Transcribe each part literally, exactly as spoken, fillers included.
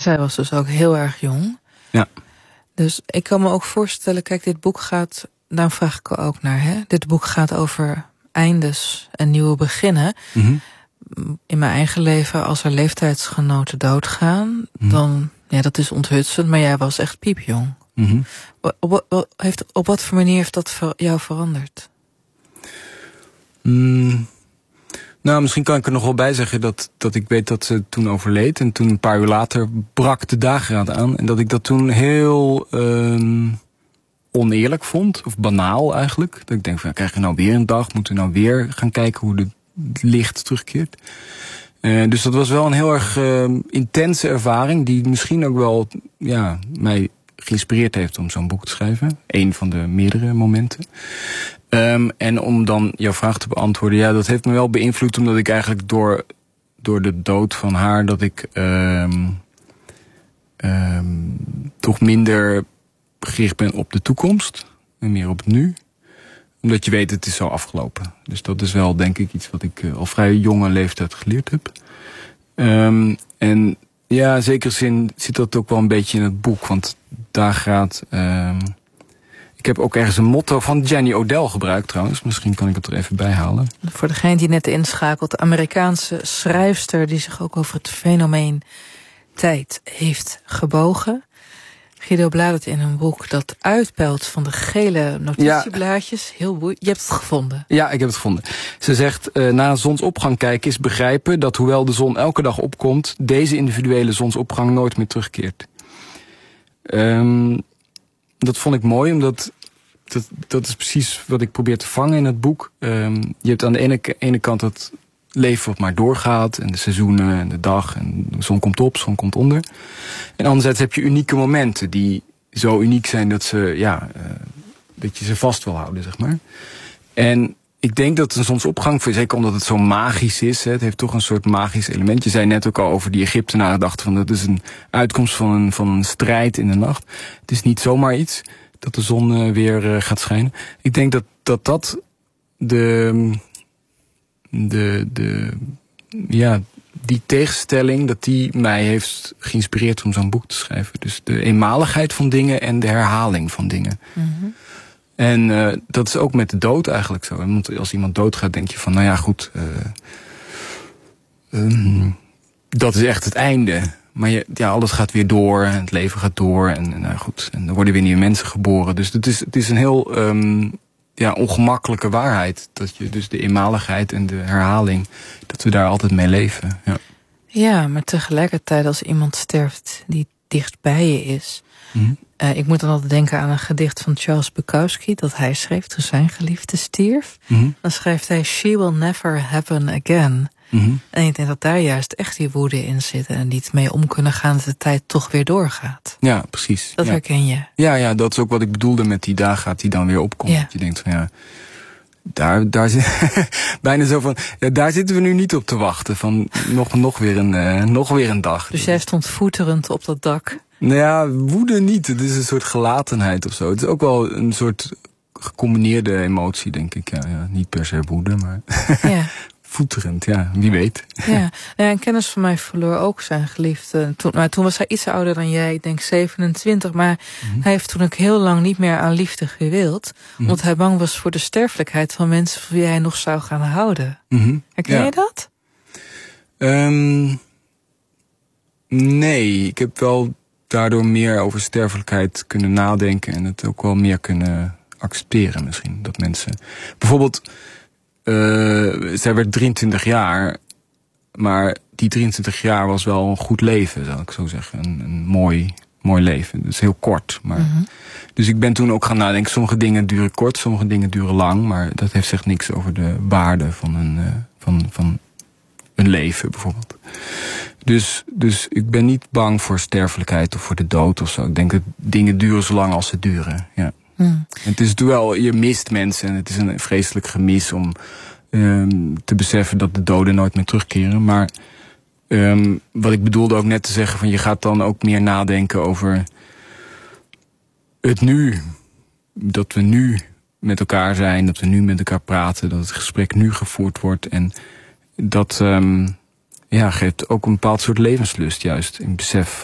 zij was dus ook heel erg jong. Ja. Dus ik kan me ook voorstellen, kijk, dit boek gaat, daar vraag ik er ook naar, hè? Dit boek gaat over eindes en nieuwe beginnen. Mm-hmm. In mijn eigen leven, als er leeftijdsgenoten doodgaan, mm-hmm. dan, ja, dat is onthutsend, maar jij was echt piepjong. Mm-hmm. Op, op, op, heeft, op wat voor manier heeft dat ver, jou veranderd? Mm. Nou, misschien kan ik er nog wel bij zeggen dat, dat ik weet dat ze toen overleed. En toen een paar uur later brak de dageraad aan. En dat ik dat toen heel um, oneerlijk vond. Of banaal eigenlijk. Dat ik denk van, ja, krijg je nou weer een dag? Moeten we nou weer gaan kijken hoe het licht terugkeert? Uh, dus dat was wel een heel erg uh, intense ervaring. Die misschien ook wel ja, mij geïnspireerd heeft om zo'n boek te schrijven. Eén van de meerdere momenten. Um, en om dan jouw vraag te beantwoorden, ja, dat heeft me wel beïnvloed, omdat ik eigenlijk door, door de dood van haar, dat ik um, um, toch minder gericht ben op de toekomst en meer op het nu. Omdat je weet, het is zo afgelopen. Dus dat is wel, denk ik, iets wat ik uh, al vrij jonge leeftijd geleerd heb. Um, en ja, in zekere zin zit dat ook wel een beetje in het boek, want daar gaat... Um, Ik heb ook ergens een motto van Jenny Odell gebruikt trouwens. Misschien kan ik het er even bij halen. Voor degene die net inschakelt, de Amerikaanse schrijfster die zich ook over het fenomeen tijd heeft gebogen. Guido bladert in een boek dat uitpelt van de gele notitieblaadjes. Heel boeiend. Je hebt het gevonden. Ja, ik heb het gevonden. Ze zegt, uh, na zonsopgang kijken is begrijpen dat hoewel de zon elke dag opkomt, deze individuele zonsopgang nooit meer terugkeert. Um, Dat vond ik mooi, omdat dat, dat is precies wat ik probeer te vangen in het boek. Um, je hebt aan de ene, ene kant het leven wat maar doorgaat, en de seizoenen en de dag, en de zon komt op, zon komt onder. En anderzijds heb je unieke momenten die zo uniek zijn dat, ze, ja, uh, dat je ze vast wil houden, zeg maar. En ik denk dat een zonsopgang, zeker omdat het zo magisch is, hè, het heeft toch een soort magisch element. Je zei net ook al over die Egyptenaren, dachten van dat is een uitkomst van een, van een strijd in de nacht. Het is niet zomaar iets dat de zon uh, weer uh, gaat schijnen. Ik denk dat dat, dat de, de, de, ja, die tegenstelling, dat die mij heeft geïnspireerd om zo'n boek te schrijven. Dus de eenmaligheid van dingen en de herhaling van dingen. Mm-hmm. En uh, dat is ook met de dood eigenlijk zo. Want als iemand doodgaat, denk je van, nou ja, goed, uh, um, dat is echt het einde. Maar je, ja, alles gaat weer door en het leven gaat door. En, en, nou goed, en er worden weer nieuwe mensen geboren. Dus het is, het is een heel um, ja, ongemakkelijke waarheid. Dat je dus de eenmaligheid en de herhaling, dat we daar altijd mee leven. Ja, ja, maar tegelijkertijd als iemand sterft die dicht bij je is... Mm-hmm. Uh, ik moet dan altijd denken aan een gedicht van Charles Bukowski dat hij schreef toen zijn geliefde stierf. Mm-hmm. Dan schrijft hij, she will never happen again. Mm-hmm. En ik denk dat daar juist echt die woede in zit en niet mee om kunnen gaan dat de tijd toch weer doorgaat. Ja, precies. Dat ja. herken je. Ja, ja, dat is ook wat ik bedoelde met die dageraad die dan weer opkomt. Ja. Dat je denkt van ja, daar, daar zit bijna zo van, ja, daar zitten we nu niet op te wachten. Van nog, nog, weer, een, uh, nog weer een dag. Dus jij stond voeterend op dat dak? Nou ja, woede niet. Het is een soort gelatenheid of zo. Het is ook wel een soort gecombineerde emotie, denk ik. Ja, ja, niet per se woede, maar ja. voeterend, ja, wie weet. Ja. Ja, een kennis van mij verloor ook zijn geliefde. Toen, maar toen was hij iets ouder dan jij, ik denk zevenentwintig. Maar mm-hmm. hij heeft toen ook heel lang niet meer aan liefde gewild. Mm-hmm. Omdat hij bang was voor de sterfelijkheid van mensen voor wie hij nog zou gaan houden. Mm-hmm. Herken ja. je dat? Um, nee, ik heb wel daardoor meer over sterfelijkheid kunnen nadenken en het ook wel meer kunnen accepteren misschien. Dat mensen... Bijvoorbeeld, uh, zij werd drieëntwintig jaar, maar die drieëntwintig jaar was wel een goed leven, zal ik zo zeggen. Een, een mooi, mooi leven. Dus heel kort. Maar... Mm-hmm. Dus ik ben toen ook gaan nadenken, sommige dingen duren kort, sommige dingen duren lang, maar dat heeft zegt niks over de waarde van een, uh, van, van een leven bijvoorbeeld. Dus, dus ik ben niet bang voor sterfelijkheid of voor de dood of zo. Ik denk dat dingen duren zolang als ze duren. Ja. Hmm. Het is wel, je mist mensen en het is een vreselijk gemis om um, te beseffen dat de doden nooit meer terugkeren. Maar um, wat ik bedoelde ook net te zeggen, van je gaat dan ook meer nadenken over het nu. Dat we nu met elkaar zijn, dat we nu met elkaar praten, dat het gesprek nu gevoerd wordt. En dat um, ja, geeft ook een bepaald soort levenslust juist. In besef van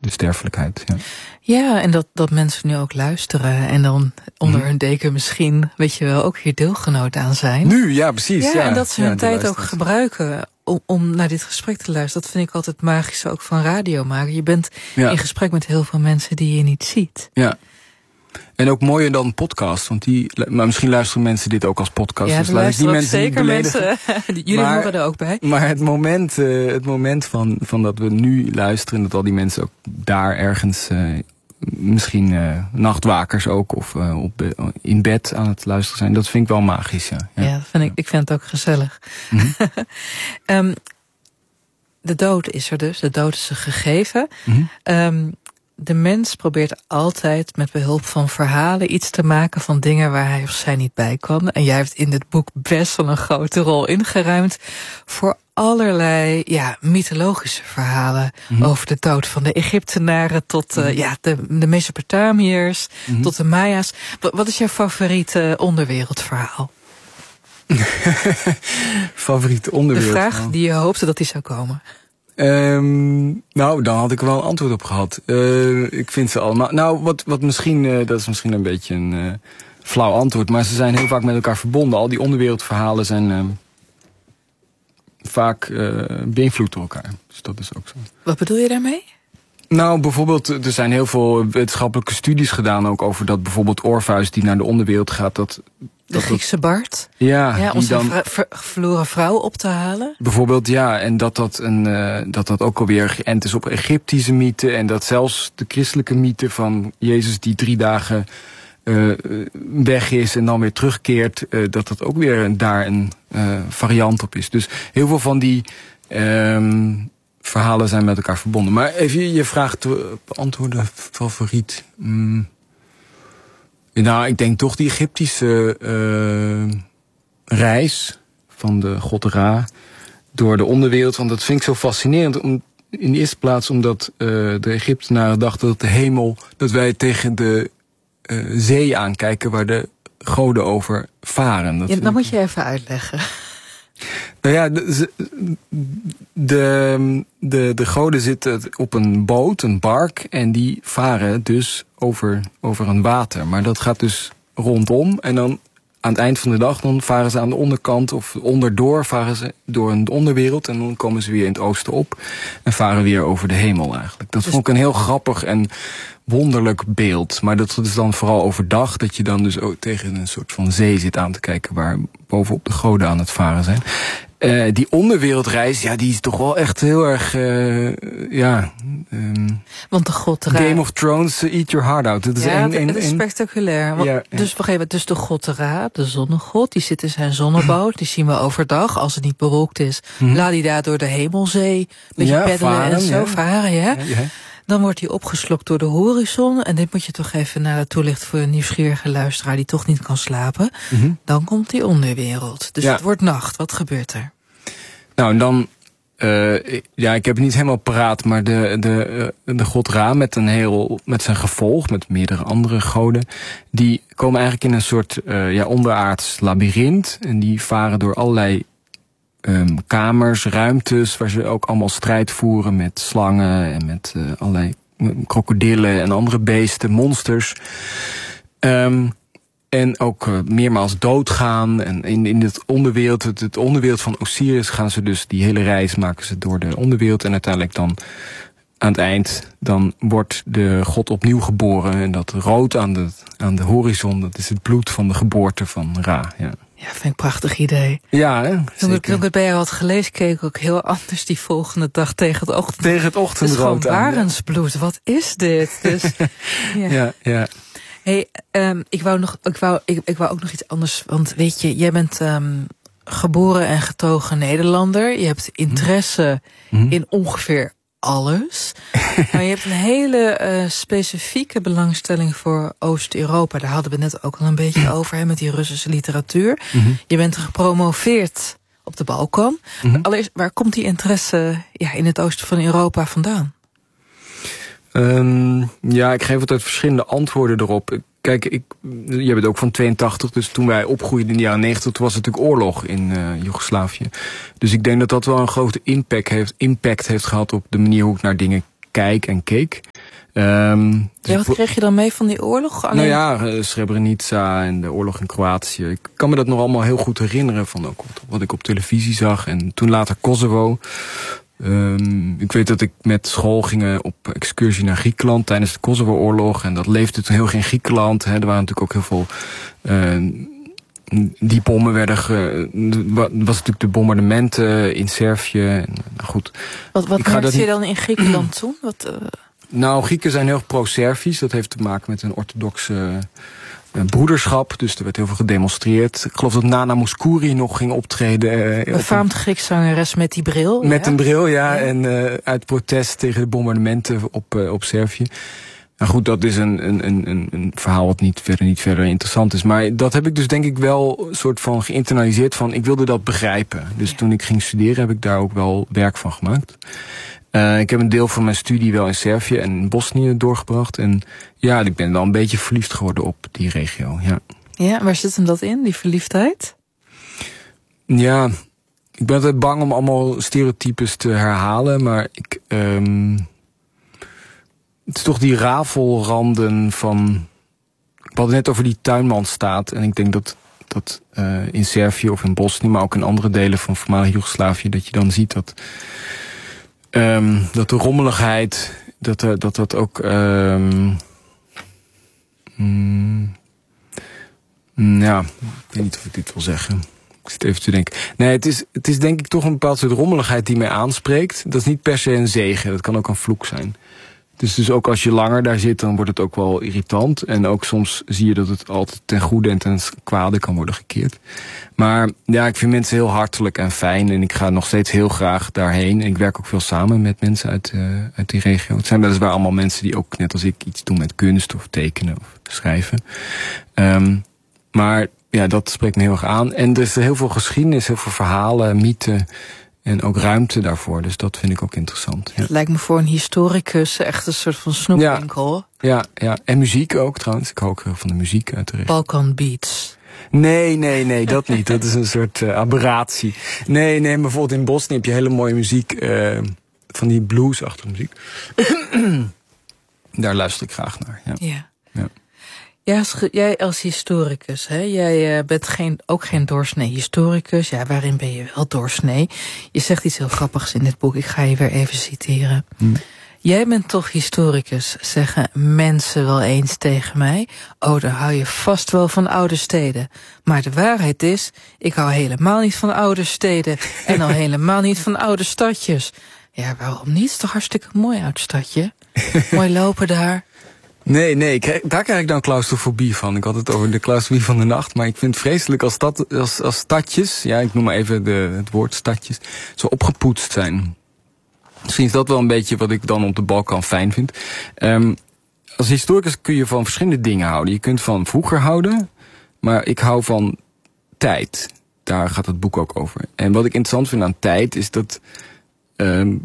de sterfelijkheid. Ja, ja en dat, dat mensen nu ook luisteren en dan onder mm. hun deken misschien, weet je wel, ook hier deelgenoot aan zijn. Nu, ja, precies. Ja, ja. en dat ze hun ja, tijd ook gebruiken om, om naar dit gesprek te luisteren. Dat vind ik altijd magisch ook van radio maken. Je bent ja. in gesprek met heel veel mensen die je niet ziet. Ja. En ook mooier dan podcast, want die, maar misschien luisteren mensen dit ook als podcast. Ja, dus laat ik die mensen zeker mensen. Jullie maar, horen er ook bij. Maar het moment, uh, het moment van, van dat we nu luisteren, dat al die mensen ook daar ergens, uh, misschien uh, nachtwakers ook, of uh, op, uh, in bed aan het luisteren zijn, dat vind ik wel magisch. Ja, ja. ja dat vind ik, ik vind het ook gezellig. Mm-hmm. um, de dood is er dus, de dood is een gegeven. Mm-hmm. Um, De mens probeert altijd met behulp van verhalen iets te maken van dingen waar hij of zij niet bij kan. En jij hebt in dit boek best wel een grote rol ingeruimd voor allerlei ja, mythologische verhalen mm-hmm. over de dood van de Egyptenaren tot uh, mm-hmm. ja, de, de Mesopotamiërs, mm-hmm. tot de Maya's. Wat, wat is jouw favoriete onderwereldverhaal? Favoriete onderwereldverhaal? De vraag die je hoopte dat die zou komen. Um, nou, dan had ik er wel een antwoord op gehad. Uh, ik vind ze allemaal... Nou, wat, wat misschien... Uh, dat is misschien een beetje een uh, flauw antwoord, maar ze zijn heel vaak met elkaar verbonden. Al die onderwereldverhalen zijn uh, vaak uh, beïnvloed door elkaar. Dus dat is ook zo. Wat bedoel je daarmee? Nou, bijvoorbeeld, er zijn heel veel wetenschappelijke studies gedaan ook over dat bijvoorbeeld Orpheus die naar de onderwereld gaat, dat... De Griekse Bard? Ja, ja om zijn vra- ver- verloren vrouw op te halen? Bijvoorbeeld, ja. En dat dat, een, uh, dat dat ook alweer geënt is op Egyptische mythe. En dat zelfs de christelijke mythe van Jezus die drie dagen uh, weg is en dan weer terugkeert, uh, dat dat ook weer daar een uh, variant op is. Dus heel veel van die um, verhalen zijn met elkaar verbonden. Maar even je vraag te beantwoorden, favoriet... Mm. Nou, ik denk toch die Egyptische uh, reis van de god Ra door de onderwereld. Want dat vind ik zo fascinerend. Om, in de eerste plaats omdat uh, de Egyptenaren dachten dat de hemel, dat wij tegen de uh, zee aankijken waar de goden over varen. Dat ja, dan moet je even uitleggen. Nou ja, de, de, de, de goden zitten op een boot, een bark, en die varen dus over, over een water. Maar dat gaat dus rondom en dan aan het eind van de dag dan varen ze aan de onderkant of onderdoor varen ze door een onderwereld en dan komen ze weer in het oosten op en varen weer over de hemel eigenlijk. Dat dus vond ik een heel grappig en wonderlijk beeld. Maar dat is dan vooral overdag, dat je dan dus ook tegen een soort van zee zit aan te kijken waar bovenop de goden aan het varen zijn. Uh, die onderwereldreis, ja, die is toch wel echt heel erg, uh, ja... Um, Want de god Ra... Game of Thrones, uh, eat your heart out. Dat is ja, een, een, het is spectaculair. Want, ja, dus, ja. Even, dus de god Ra, de zonnegod, die zit in zijn zonneboot. Die zien we overdag, als het niet bewolkt is. Mm-hmm. Laat die daar door de hemelzee, een beetje ja, peddelen varen, en zo ja. varen, ja. ja, ja. Dan wordt hij opgeslokt door de horizon. En dit moet je toch even naar het toelichten voor een nieuwsgierige luisteraar die toch niet kan slapen. Mm-hmm. Dan komt die onderwereld. Dus ja. Het wordt nacht. Wat gebeurt er? Nou, en dan... Uh, ja, ik heb het niet helemaal paraat, maar de, de, de god Ra met, een heel, met zijn gevolg, met meerdere andere goden, die komen eigenlijk in een soort uh, ja, onderaards labyrint. En die varen door allerlei um, kamers, ruimtes, waar ze ook allemaal strijd voeren met slangen en met uh, allerlei krokodillen en andere beesten, monsters. Um, En ook uh, meermaals doodgaan. En in, in het onderwereld, het, het onderwereld van Osiris gaan ze dus die hele reis maken ze door de onderwereld. En uiteindelijk dan aan het eind, dan wordt de god opnieuw geboren. En dat rood aan de, aan de horizon, dat is het bloed van de geboorte van Ra. Ja, ja vind ik een prachtig idee. Ja, hè? Toen ik, toen ik het bij jou had gelezen, keek ik ook heel anders die volgende dag tegen het ochtend. Tegen het ochtendrood aan. Het is gewoon warensbloed, wat is dit? Dus, ja, ja. ja. Hey, um, ik wou nog, ik wou, ik, ik wou ook nog iets anders. Want weet je, jij bent um, geboren en getogen Nederlander. Je hebt interesse mm-hmm. in ongeveer alles. Maar je hebt een hele uh, specifieke belangstelling voor Oost-Europa. Daar hadden we net ook al een beetje over, hè, met die Russische literatuur. Mm-hmm. Je bent gepromoveerd op de Balkan. Mm-hmm. Allereerst, waar komt die interesse ja, in het oosten van Europa vandaan? Um, ja, ik geef altijd verschillende antwoorden erop. Kijk, ik, jij bent ook van tweeëntachtig, dus toen wij opgroeiden in de jaren negentig, toen was het natuurlijk oorlog in uh, Joegoslavië. Dus ik denk dat dat wel een grote impact heeft, impact heeft gehad op de manier hoe ik naar dingen kijk en keek. Um, dus ja, wat kreeg je dan mee van die oorlog? Alleen... Nou ja, Srebrenica en de oorlog in Kroatië. Ik kan me dat nog allemaal heel goed herinneren van ook wat ik op televisie zag. En toen later Kosovo. Um, ik weet dat ik met school ging op excursie naar Griekenland tijdens de Kosovo-oorlog. En dat leefde toen heel erg in Griekenland. Hè. Er waren natuurlijk ook heel veel... Uh, die bommen werden... Ge, was natuurlijk de bombardementen in Servië. En, nou goed. Wat, wat merkte je dan in Griekenland toen? Wat, uh... Nou, Grieken zijn heel erg pro-Servisch. Dat heeft te maken met een orthodoxe uh, broederschap. Dus er werd heel veel gedemonstreerd. Ik geloof dat Nana Mouskouri nog ging optreden. Uh, Befaamd Griekse zangeres met die bril. Met ja? een bril, ja. ja. En uh, uit protest tegen de bombardementen op, uh, op Servië. Nou goed, dat is een, een, een, een verhaal wat niet verder, niet verder interessant is. Maar dat heb ik dus denk ik wel een soort van geïnternaliseerd van... ik wilde dat begrijpen. Dus ja. Toen ik ging studeren heb ik daar ook wel werk van gemaakt. Uh, ik heb een deel van mijn studie wel in Servië en in Bosnië doorgebracht. En ja, ik ben wel een beetje verliefd geworden op die regio, ja. Ja, waar zit hem dat in, die verliefdheid? Ja, ik ben altijd bang om allemaal stereotypes te herhalen. Maar ik... Um, het is toch die rafelranden van... We hadden net over die tuinmanstaat. En ik denk dat, dat uh, in Servië of in Bosnië... maar ook in andere delen van voormalig Joegoslavië... dat je dan ziet dat... Um, dat de rommeligheid, dat uh, dat, dat ook... Um, mm, ja, ik weet niet of ik dit wil zeggen. Ik zit even te denken. Nee, het is, het is denk ik toch een bepaald soort rommeligheid die mij aanspreekt. Dat is niet per se een zegen, dat kan ook een vloek zijn. Dus, dus ook als je langer daar zit, dan wordt het ook wel irritant. En ook soms zie je dat het altijd ten goede en ten kwade kan worden gekeerd. Maar ja, ik vind mensen heel hartelijk en fijn. En ik ga nog steeds heel graag daarheen. En ik werk ook veel samen met mensen uit, uh, uit die regio. Het zijn weliswaar allemaal mensen die ook, net als ik, iets doen met kunst of tekenen of schrijven. Um, maar ja, dat spreekt me heel erg aan. En er is heel veel geschiedenis, heel veel verhalen, mythen... En ook ruimte daarvoor, dus dat vind ik ook interessant. Ja. Het lijkt me voor een historicus echt een soort van snoepwinkel. Ja, ja, ja, en muziek ook trouwens. Ik hou ook heel van de muziek uit de regio. Balkan Beats. Nee, nee, nee, dat niet. Dat is een soort uh, aberratie. Nee, nee, bijvoorbeeld in Bosnië heb je hele mooie muziek, uh, van die bluesachtige muziek. Daar luister ik graag naar. Ja. Ja. Ja. Ja, jij als historicus, hè? Jij uh, bent geen, ook geen doorsnee historicus. Ja, waarin ben je wel doorsnee? Je zegt iets heel grappigs in dit boek. Ik ga je weer even citeren. Hmm. Jij bent toch historicus, zeggen mensen wel eens tegen mij. Oh, dan hou je vast wel van oude steden. Maar de waarheid is, ik hou helemaal niet van oude steden. En al helemaal niet van oude stadjes. Ja, waarom niet? Het is toch hartstikke mooi, oud stadje? Mooi lopen daar. Nee, nee, krijg, daar krijg ik dan claustrofobie van. Ik had het over de claustrofobie van de nacht. Maar ik vind het vreselijk als, stad, als, als stadjes... ja, ik noem maar even de, het woord stadjes... zo opgepoetst zijn. Misschien is dat wel een beetje wat ik dan op de Balkan fijn vind. Um, als historicus kun je van verschillende dingen houden. Je kunt van vroeger houden... maar ik hou van tijd. Daar gaat het boek ook over. En wat ik interessant vind aan tijd is dat... Um,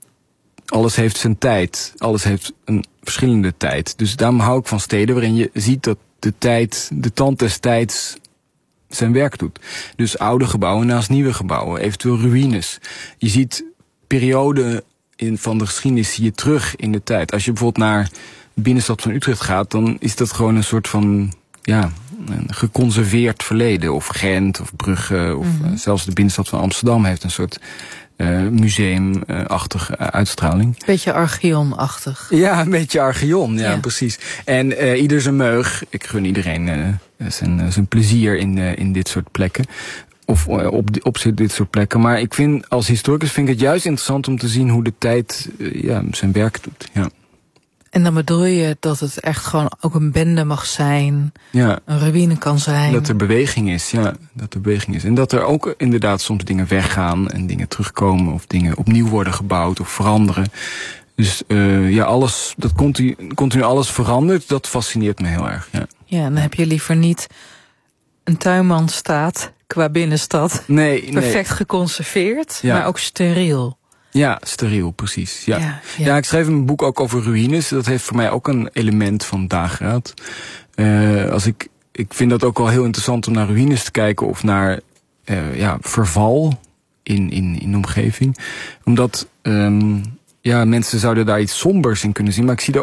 alles heeft zijn tijd. Alles heeft een verschillende tijd. Dus daarom hou ik van steden waarin je ziet dat de tijd, de tand des tijds zijn werk doet. Dus oude gebouwen naast nieuwe gebouwen, eventueel ruïnes. Je ziet perioden in, van de geschiedenis zie je terug in de tijd. Als je bijvoorbeeld naar de binnenstad van Utrecht gaat, dan is dat gewoon een soort van, ja, een geconserveerd verleden. Of Gent, of Brugge, of mm-hmm. uh, zelfs de binnenstad van Amsterdam heeft een soort Uh, museumachtige uh, uitstraling. Beetje Archeon-achtig. Ja, een beetje Archeon, ja, ja. Precies. En uh, ieder zijn meug. Ik gun iedereen uh, zijn, uh, zijn plezier in, uh, in dit soort plekken. Of uh, op, op dit soort plekken. Maar ik vind, als historicus vind ik het juist interessant om te zien hoe de tijd uh, ja, zijn werk doet. Ja. En dan bedoel je dat het echt gewoon ook een bende mag zijn, ja. Een ruïne kan zijn. Dat er beweging is, ja. Dat er beweging is. En dat er ook inderdaad soms dingen weggaan en dingen terugkomen of dingen opnieuw worden gebouwd of veranderen. Dus uh, ja, alles, dat continu, continu alles verandert, dat fascineert me heel erg. Ja, ja, dan heb je liever niet een tuinmanstaat qua binnenstad. Nee, perfect nee. geconserveerd, ja. Maar ook steriel. Ja, steriel, precies. Ja. Ja, ja. ja, ik schreef een boek ook over ruïnes. Dat heeft voor mij ook een element van dageraad. Uh, als ik, ik vind dat ook wel heel interessant om naar ruïnes te kijken of naar uh, ja, verval in, in, in de omgeving. Omdat um, ja, mensen zouden daar iets sombers in kunnen zien. Maar ik zie er